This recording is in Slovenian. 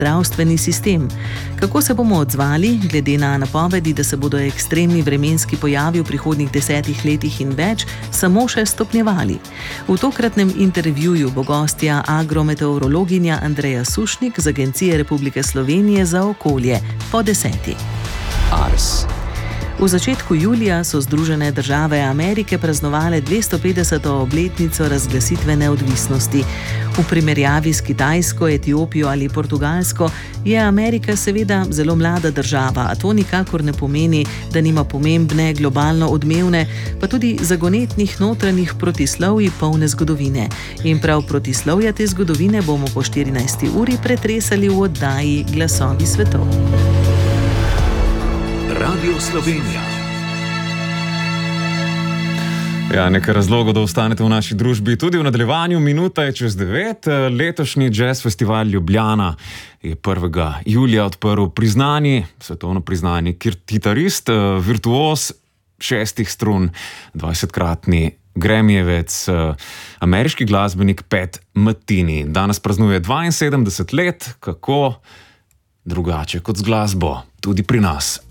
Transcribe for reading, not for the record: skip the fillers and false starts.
zdravstveni sistem. Kako se bomo odzvali, glede na napovedi, da se bodo ekstremni vremenski pojavi v prihodnjih 10 letih in več samo še stopnjevali? V tokratnem intervjuju bo gostja agrometeorologinja Andreja Sušnik z Agencije Republike Slovenije za okolje po 10. Ars. V začetku julija so Združene države Amerike praznovale 250. obletnico razglasitve neodvisnosti. V primerjavi s Kitajsko, Etiopijo ali Portugalsko je Amerika seveda zelo mlada država, a to nikakor ne pomeni, da nima pomembne, globalno odmevne, pa tudi zagonetnih notranjih protislovij polne zgodovine. In prav protislovja te zgodovine bomo po 14. uri pretresali v oddaji Glasovi svetov. Radio Slovenija. Ja, nekaj razlogov, da ostanete v naši družbi. Tudi v nadaljevanju, minuta je čez 9. Letošnji jazz festival Ljubljana je 1. julija odprl svetovno priznani kitarist, virtuoz 6 strun, 20-kratni Grammy-jevec, ameriški glasbenik Pat Metheny. Danes praznuje 72 let, kako drugače kot z glasbo, tudi pri nas.